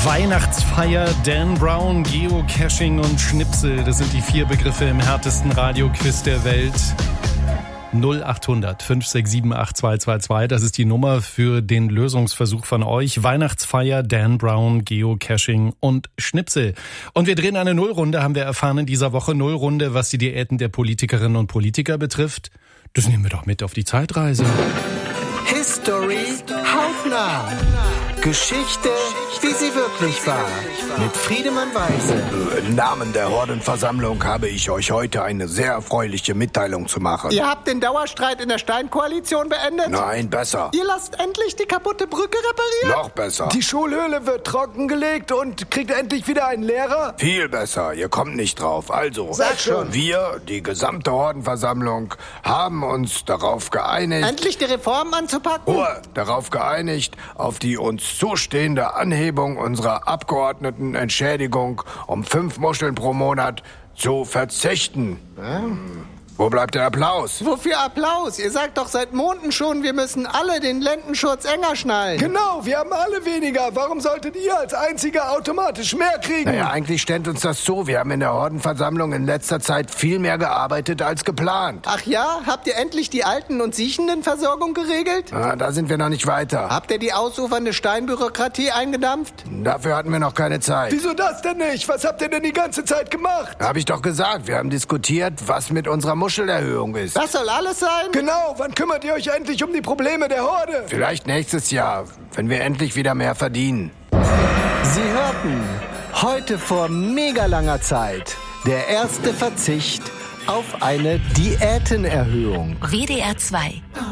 Weihnachtsfeier, Dan Brown, Geocaching und Schnipsel. Das sind die 4 Begriffe im härtesten Radioquiz der Welt. 0800 567 8222, das ist die Nummer für den Lösungsversuch von euch. Weihnachtsfeier, Dan Brown, Geocaching und Schnipsel. Und wir drehen eine Nullrunde, haben wir erfahren in dieser Woche. Nullrunde, was die Diäten der Politikerinnen und Politiker betrifft. Das nehmen wir doch mit auf die Zeitreise. History hautnah. Geschichte, wie sie wirklich war. Mit Friedemann Weise. Im Namen der Hordenversammlung habe ich euch heute eine sehr erfreuliche Mitteilung zu machen. Ihr habt den Dauerstreit in der Steinkoalition beendet? Nein, besser. Ihr lasst endlich die kaputte Brücke reparieren? Noch besser. Die Schulhöhle wird trockengelegt und kriegt endlich wieder einen Lehrer? Viel besser. Ihr kommt nicht drauf. Also, Sag schon. Wir, die gesamte Hordenversammlung, haben uns darauf geeinigt... Endlich die Reformen anzupacken? Darauf geeinigt, auf die uns zustehende Anhebung unserer Abgeordnetenentschädigung um 5 Muscheln pro Monat zu verzichten. Wo bleibt der Applaus? Wofür Applaus? Ihr sagt doch seit Monaten schon, wir müssen alle den Lendenschurz enger schnallen. Genau, wir haben alle weniger. Warum solltet ihr als Einziger automatisch mehr kriegen? Naja, eigentlich stellt uns das so. Wir haben in der Hordenversammlung in letzter Zeit viel mehr gearbeitet als geplant. Ach ja? Habt ihr endlich die Alten- und Siechendenversorgung geregelt? Da sind wir noch nicht weiter. Habt ihr die ausufernde Steinbürokratie eingedampft? Dafür hatten wir noch keine Zeit. Wieso das denn nicht? Was habt ihr denn die ganze Zeit gemacht? Hab ich doch gesagt. Wir haben diskutiert, was mit unserer Muschelerhöhung ist. Das soll alles sein? Genau, wann kümmert ihr euch endlich um die Probleme der Horde? Vielleicht nächstes Jahr, wenn wir endlich wieder mehr verdienen. Sie hörten heute vor mega langer Zeit der erste Verzicht auf eine Diätenerhöhung. WDR 2